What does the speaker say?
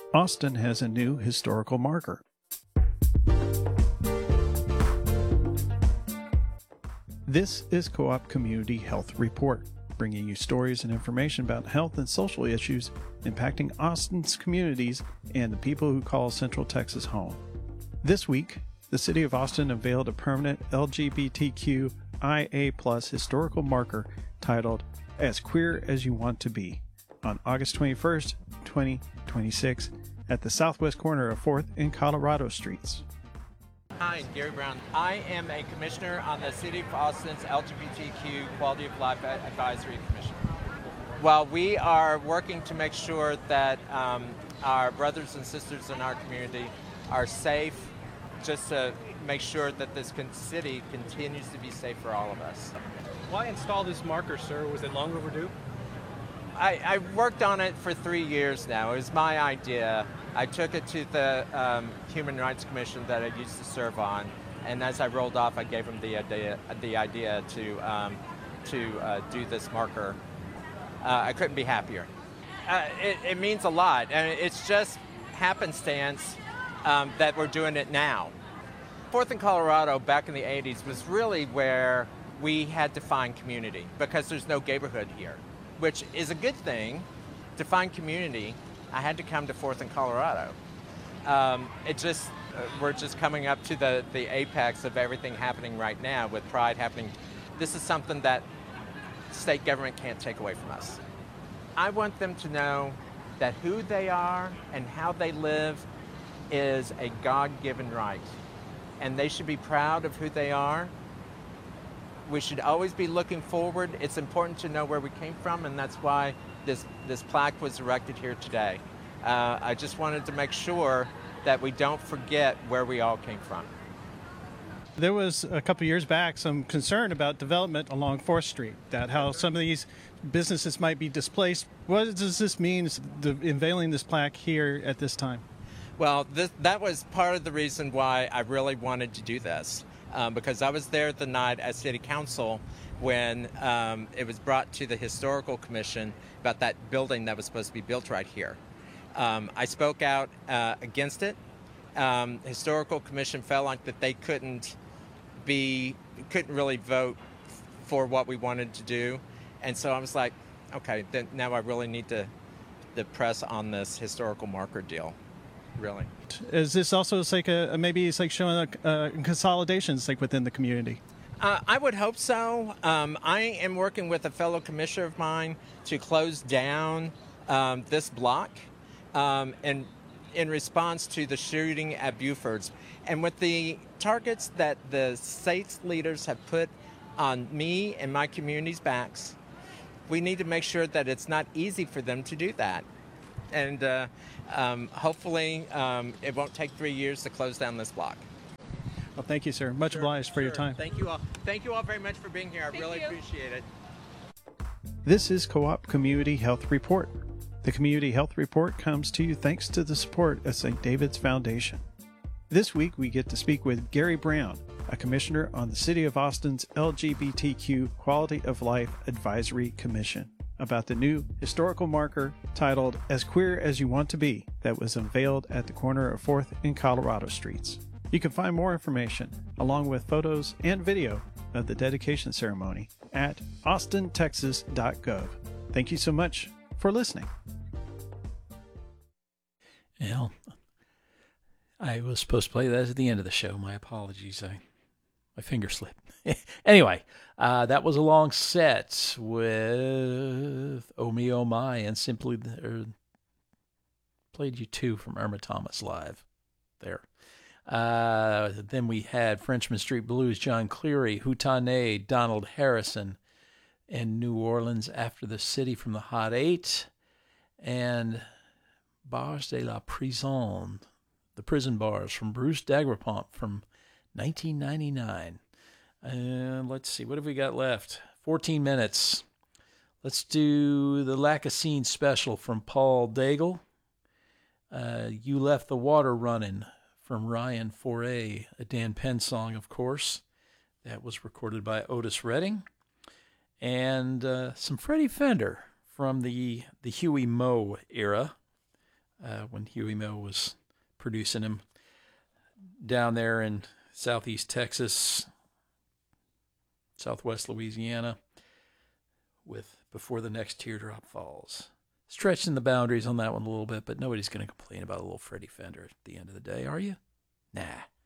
Austin has a new historical marker. This is Co-op Community Health Report, bringing you stories and information about health and social issues impacting Austin's communities and the people who call Central Texas home. This week, the City of Austin unveiled a permanent LGBTQIA+ historical marker titled As Queer as You Want to Be on August 21st, 2026 at the southwest corner of 4th and Colorado Streets. Hi, Gary Brown. I am a commissioner on the City of Austin's LGBTQ Quality of Life Advisory Commission. Well, we are working to make sure that our brothers and sisters in our community are safe, just to make sure that this city continues to be safe for all of us. Why install this marker, sir? Was it long overdue? I worked on it for 3 years now. It was my idea. I took it to the Human Rights Commission that I used to serve on, and as I rolled off, I gave them the idea to do this marker. I couldn't be happier. It means a lot, and it's just happenstance that we're doing it now. 4th and Colorado back in the 80s was really where we had to find community because there's no neighborhood here, which is a good thing. To find community, I had to come to 4th and Colorado. We're just coming up to the apex of everything happening right now with Pride happening. This is something that state government can't take away from us. I want them to know that who they are and how they live is a God-given right, and they should be proud of who they are. We should always be looking forward. It's important to know where we came from, and that's why this plaque was erected here today. I just wanted to make sure that we don't forget where we all came from. There was a couple of years back some concern about development along 4th Street, that how some of these businesses might be displaced. What does this mean, unveiling this plaque here at this time? Well, that was part of the reason why I really wanted to do this, because I was there the night at City Council when it was brought to the Historical Commission about that building that was supposed to be built right here. I spoke out against it. Historical Commission felt like that they couldn't really vote for what we wanted to do, and so I was like, okay, then now I really need to press on this historical marker deal. Really. Is this also maybe it's like showing consolidations like within the community? I would hope so. I am working with a fellow commissioner of mine to close down this block and in response to the shooting at Buford's. And with the targets that the state's leaders have put on me and my community's backs, we need to make sure that it's not easy for them to do that. And hopefully it won't take 3 years to close down this block. Well, thank you, sir. Much obliged for your time. Thank you all. Thank you all very much for being here. I really appreciate it. This is Co-op Community Health Report. The Community Health Report comes to you thanks to the support of St. David's Foundation. This week, we get to speak with Gary Brown, a commissioner on the City of Austin's LGBTQ Quality of Life Advisory Commission, about the new historical marker titled As Queer as You Want to Be that was unveiled at the corner of 4th and Colorado Streets. You can find more information, along with photos and video of the dedication ceremony, at austintexas.gov. Thank you so much for listening. Well, I was supposed to play that at the end of the show. My apologies. My finger slipped. Anyway, that was a long set with Oh Me, Oh My, and simply played you two from Irma Thomas live there. Then we had Frenchman Street Blues, John Cleary, Houtanay, Donald Harrison, and New Orleans After the City from the Hot Eight, and Bars de la Prison, the Prison Bars from Bruce Daguerreaupont from 1999. Let's see, what have we got left? 14 minutes. Let's do the Lack of Scene special from Paul Daigle. You Left the Water Running from Ryan Foray, a Dan Penn song, of course. That was recorded by Otis Redding. And some Freddie Fender from the Huey Moe era. when Huey Moe was producing him down there in southeast Texas, southwest Louisiana, with Before the Next Teardrop Falls. Stretching the boundaries on that one a little bit, but nobody's going to complain about a little Freddie Fender at the end of the day, are you? Nah.